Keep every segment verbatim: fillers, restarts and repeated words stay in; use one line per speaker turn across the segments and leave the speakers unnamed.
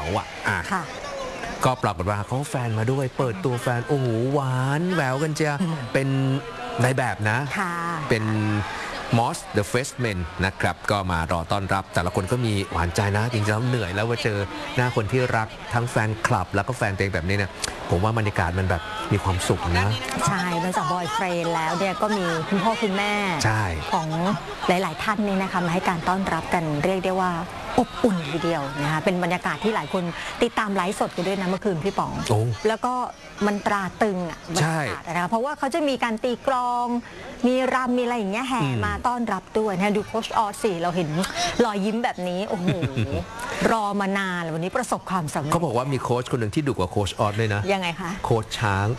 อ่ะอ่ะก็ปรากฏว่าเขาแฟนมาด้วยเปิดตัวแฟนโอ้โหหวานแหววกันเจียเป็นนายแบบนะเป็นมอสเดอะเฟสเมนนะครับก็มารอต้อนรับแต่ละคนก็มีหวานใจนะจริงๆแล้วเหนื่อยแล้วว่าเจอหน้าคนที่รักทั้งแฟนคลับแล้วก็แฟนตัวเองแบบนี้เนี่ยผมว่าบรรยากาศมันแบบมีความสุขนะ
ใช่นอกจากบอยเฟรนด์แล้วเนี่ยก็มีคุณพ่อคุณแม่ของหลายๆท่านนี่นะคะมาให้การต้อนรับกันเรียกได้ว่าอบอุ่นทีเดียวนะคะเป็นบรรยากาศที่หลายคนติดตามไลฟ์สดกันด้วยนะเมื่อคืนพี่ป๋องแล้วก็มันตราตึงอ่ะบรรยากาศนะคะเพราะว่าเขาจะมีการตีกลองมีรำมีอะไรอย่างเงี้ยแห่มาต้อนรับด้วยนะดูโค้ชออสสิเราเห็นรอยยิ้มแบบนี้โอ้โหรอมานานวันนี้ประสบความสำเร็จ
เขาบอกว่ามีโค้ชคนหนึ่งที่ดุกว่าโค้ชออสเลยนะ
ยังไงคะ
โค้ชช้าง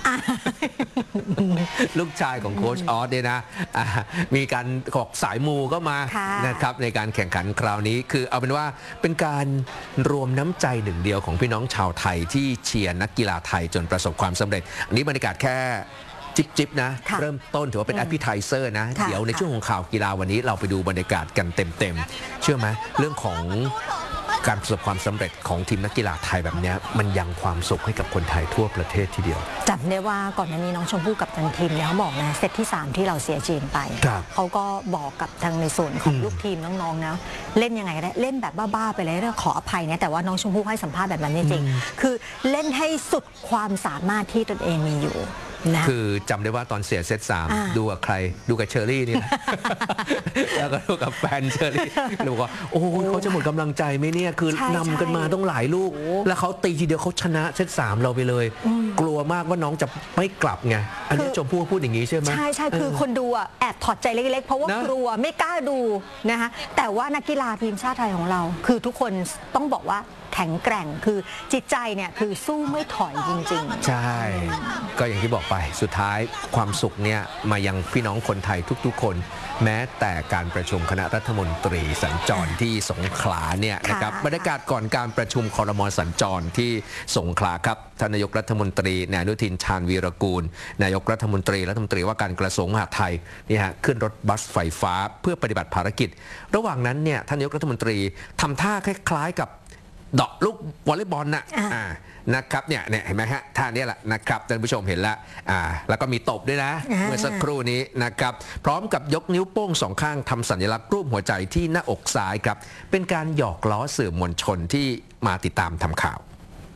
ลูกชายของโค้ชออสเนี่ยนะมีการขอกสายมูก็มานะครับในการแข่งขันคราวนี้คือเอาเป็นว่าเป็นการรวมน้ำใจหนึ่งเดียวของพี่น้องชาวไทยที่เชียร์นักกีฬาไทยจนประสบความสำเร็จอันนี้บรรยากาศแค่จิบจิบนะเริ่มต้นถือว่าเป็นแอปเปิลไทเซอร์นะเดี๋ยวในช่วงของข่าวกีฬาวันนี้เราไปดูบรรยากาศกันเต็มๆเชื่อไหมเรื่องของการประสบความสำเร็จของทีมนักกีฬาไทยแบบนี้มันยังความสุขให้กับคนไทยทั่วประเทศทีเดียว
จำได้ว่าก่อนหน้านี้น้องชมพู่กับทางทีมเนี่ยเขาบอกนะเซตที่สามที่เราเสียจีนไปเขาก็บอกกับทางในส่วนของลูกทีมน้องๆนะเล่นยังไงได้เล่นแบบบ้าๆไปเลยเรื่องขออภัยนะแต่ว่าน้องชมพู่ให้สัมภาษณ์แบบนั้นจริงๆคือเล่นให้สุดความสามารถที่ตนเองมีอยู่
คือจำได้ว่าตอนเสียเซตสามดูกับใครดูกับเชอรี่นี่นะแล้วก็ดูกับแฟนเชอรี่รู้ว่าโอ้เขาจะหมดกำลังใจไหมเนี่ยคือนำกันมาต้องหลายลูกแล้วเขาตีทีเดียวเขาชนะเซตสามเราไปเลยกลัวมากว่าน้องจะไม่กลับไงอันนี้ชมพู่พูดอย่างนี้ใช่ไหม
ใช่ใช่คือคนดูอ่ะแอบถอดใจเล็กๆเพราะว่ากลัวไม่กล้าดูนะคะแต่ว่านักกีฬาทีมชาติไทยของเราคือทุกคนต้องบอกว่าแข็งแกร่งคือจิตใจเนี่ยคือสู้ไม่ถอยจริง
ๆใช่ก็อย่างที่บอกไปสุดท้ายความสุขเนี่ยมายังพี่น้องคนไทยทุกๆคนแม้แต่การประชุมคณะรัฐมนตรีสัญจรที่สงขลาเนี่ยนะครับบรรยากาศก่อนการประชุมครม.สัญจรที่สงขลาครับท่านนายกรัฐมนตรีนายอนุทินชาญวีรกูลนายกรัฐมนตรีรัฐมนตรีว่าการกระทรวงมหาดไทยนี่ฮะขึ้นรถบัสไฟฟ้าเพื่อปฏิบัติภารกิจระหว่างนั้นเนี่ยท่านนายกรัฐมนตรีทำท่าคล้ายๆกับดอกลูกวอลเลย์บอลน่ะนะครับเนี่ยเนี่ยเห็นไหมฮะท่านี้แหละนะครับท่านผู้ชมเห็นแล้วอ่าแล้วก็มีตบด้วยนะเมื่อสักครู่นี้นะครับพร้อมกับยกนิ้วโป้งสองข้างทำสัญลักษณ์รูปหัวใจที่หน้าอกซ้ายครับเป็นการหยอกล้อสื่อมวลชนที่มาติดตามทำข่าว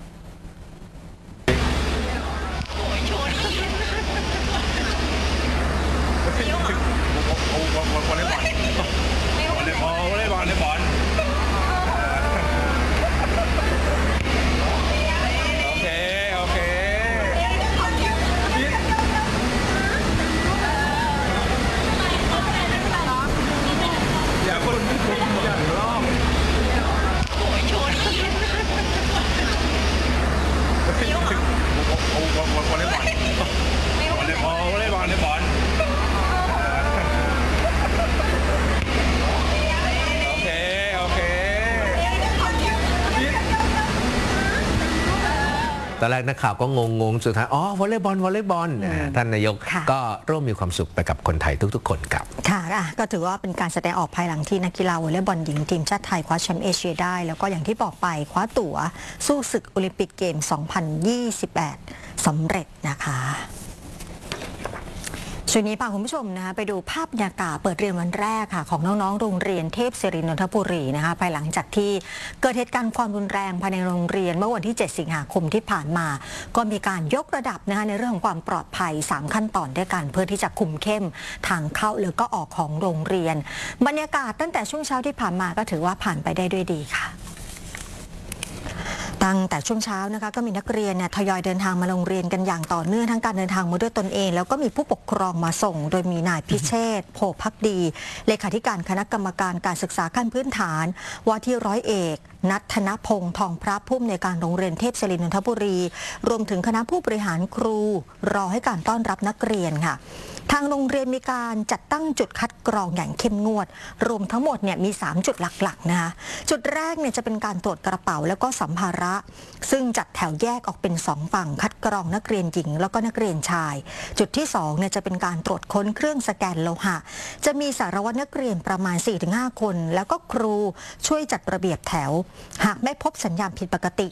ตอนแรกนักข่าวก็งงๆสุดท้ายอ๋อวอลเลย์บอลวอลเลย์บอลท่านนายกก็ร่วมมีความสุขไปกับคนไทยทุกๆคนครับ
ค่ะก็ถือว่าเป็นการแสดงออกภายหลังที่นักกีฬาวอลเลย์บอลหญิงทีมชาติไทยคว้าแชมป์เอเชียได้แล้วก็อย่างที่บอกไปคว้าตั๋วสู้ศึกโอลิมปิกเกมสองพันยี่สิบแปดสำเร็จนะคะช่วงนี้พาคุณผู้ชมนะคะไปดูภาพบรรยากาศเปิดเรียนวันแรกค่ะของน้องๆโรงเรียนเทพศิรินนทบุรีนะคะภายหลังจากที่เกิดเหตุการณ์ความรุนแรงภายในโรงเรียนเมื่อวันที่เจ็ดสิงหาคมที่ผ่านมาก็มีการยกระดับนะคะในเรื่องของความปลอดภัยสามขั้นตอนด้วยกันเพื่อที่จะคุมเข้มทางเข้าหรือก็ออกของโรงเรียนบรรยากาศตั้งแต่ช่วงเช้าที่ผ่านมาก็ถือว่าผ่านไปได้ด้วยดีค่ะตั้งแต่ช่วงเช้านะคะก็มีนักเรียนเนี่ยทยอยเดินทางมาโรงเรียนกันอย่างต่อเนื่องทั้งการเดินทางมาด้วยตนเองแล้วก็มีผู้ปกครองมาส่งโดยมีนายพิเชษฐ์โพภักดีเลขาธิการคณะกรรมการการศึกษาขั้นพื้นฐานว่าที่ร้อยเอกนัทธนพงษ์ทองพระผู้อำนวยการโรงเรียนเทพศิรินนทบุรีรวมถึงคณะผู้บริหารครูรอให้การต้อนรับนักเรียนค่ะทางโรงเรียนมีการจัดตั้งจุดคัดกรองอย่างเข้มงวดรวมทั้งหมดเนี่ยมีสามจุดหลักๆนะคะจุดแรกเนี่ยจะเป็นการตรวจกระเป๋าแล้วก็สัมภาระซึ่งจัดแถวแยกออกเป็นสองฝั่งคัดกรองนักเรียนหญิงแล้วก็นักเรียนชายจุดที่สองเนี่ยจะเป็นการตรวจค้นเครื่องสแกนโลหะจะมีสารวัตรนักเรียนประมาณ สี่ถึงห้า คนแล้วก็ครูช่วยจัดระเบียบแถวหากไม่พบสัญญาณผิดปกติ